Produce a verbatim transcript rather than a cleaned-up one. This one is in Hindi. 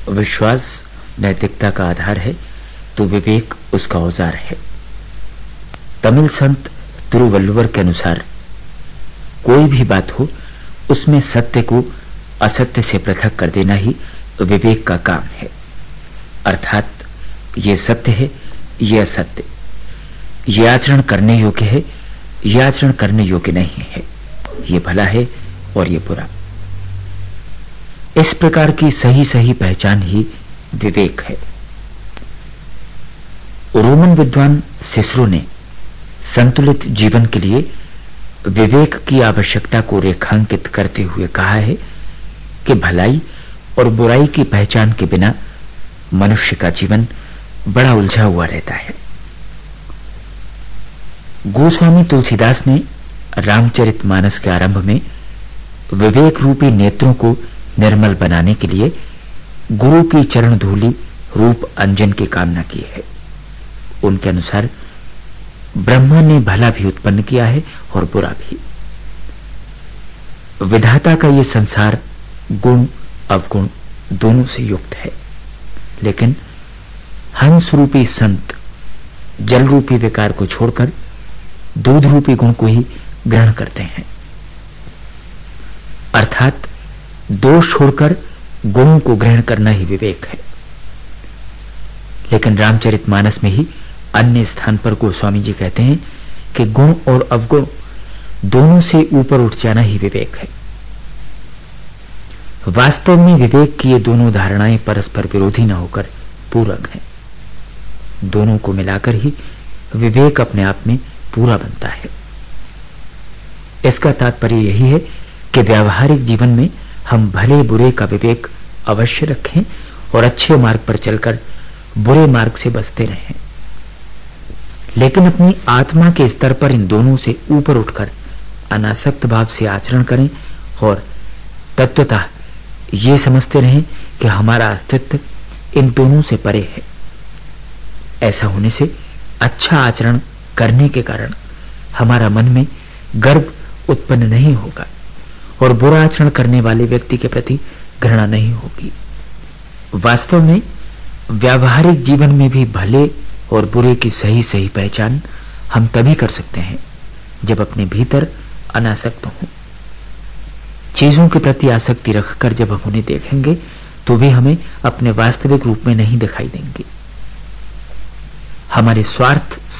विश्वास नैतिकता का आधार है तो विवेक उसका औजार है। तमिल संत तिरुवल्लुवर के अनुसार कोई भी बात हो उसमें सत्य को असत्य से पृथक कर देना ही विवेक का काम है। अर्थात ये सत्य है, ये असत्य, ये आचरण करने योग्य है, ये आचरण करने योग्य नहीं है, ये भला है और ये बुरा। इस प्रकार की सही सही पहचान ही विवेक है। रोमन विद्वान सिसरो ने संतुलित जीवन के लिए विवेक की आवश्यकता को रेखांकित करते हुए कहा है कि भलाई और बुराई की पहचान के बिना मनुष्य का जीवन बड़ा उलझा हुआ रहता है। गोस्वामी तुलसीदास ने रामचरितमानस के आरंभ में विवेक रूपी नेत्रों को निर्मल बनाने के लिए गुरु की चरण धूलि रूप अंजन की कामना की है। उनके अनुसार ब्रह्मा ने भला भी उत्पन्न किया है और बुरा भी। विधाता का ये संसार गुण अवगुण दोनों से युक्त है, लेकिन हंस रूपी संत जल रूपी विकार को छोड़कर दूध रूपी गुण को ही ग्रहण करते हैं। अर्थात दोष छोड़कर गुणों को ग्रहण करना ही विवेक है। लेकिन रामचरितमानस में ही अन्य स्थान पर गोस्वामी जी कहते हैं कि गुण और अवगुण दोनों से ऊपर उठ जाना ही विवेक है। वास्तव में विवेक की ये दोनों धारणाएं परस्पर विरोधी न होकर पूरक हैं। दोनों को मिलाकर ही विवेक अपने आप में पूरा बनता है। इसका तात्पर्य यही है कि व्यावहारिक जीवन में हम भले बुरे का विवेक अवश्य रखें और अच्छे मार्ग पर चलकर बुरे मार्ग से बचते रहें, लेकिन अपनी आत्मा के स्तर पर इन दोनों से ऊपर उठकर अनासक्त भाव से आचरण करें और तत्वतः ये समझते रहें कि हमारा अस्तित्व इन दोनों से परे है। ऐसा होने से अच्छा आचरण करने के कारण हमारा मन में गर्व उत्पन्न नहीं होगा और बुरा आचरण करने वाले व्यक्ति के प्रति घृणा नहीं होगी। वास्तव में व्यावहारिक जीवन में भी भले और बुरे की सही सही पहचान हम तभी कर सकते हैं जब अपने भीतर अनासक्त हों। चीजों के प्रति आसक्ति रखकर जब हम उन्हें देखेंगे तो वे हमें अपने वास्तविक रूप में नहीं दिखाई देंगे। हमारे स्वार्थ